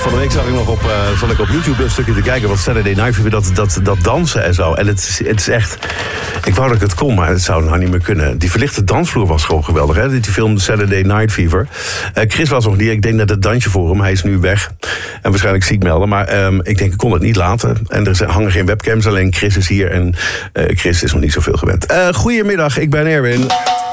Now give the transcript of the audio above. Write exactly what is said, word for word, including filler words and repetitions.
van de week zag ik nog op, uh, zat ik op YouTube een stukje te kijken wat Saturday Night Fever, dat, dat, dat dansen en zo. En het is, het is echt, ik wou dat ik het kon, maar het zou nou niet meer kunnen. Die verlichte dansvloer was gewoon geweldig, hè? Die film Saturday Night Fever. Uh, Chris was nog niet, ik denk dat het dansje voor hem, hij is nu weg. En waarschijnlijk ziek melden, maar um, ik denk ik kon het niet laten. En er hangen geen webcams, alleen Chris is hier en uh, Chris is nog niet zoveel gewend. Uh, goedemiddag, ik ben Erwin.